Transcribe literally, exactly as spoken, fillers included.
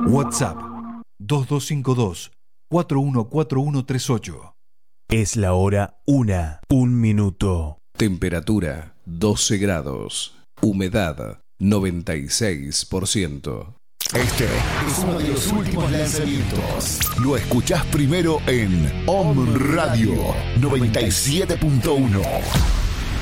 WhatsApp dos dos cinco dos, cuatro uno cuatro uno tres ocho. Es la hora una, un minuto. Temperatura doce grados. Humedad noventa y seis por ciento. Este es uno de los últimos lanzamientos. Lo escuchás primero en Om Radio noventa y siete punto uno.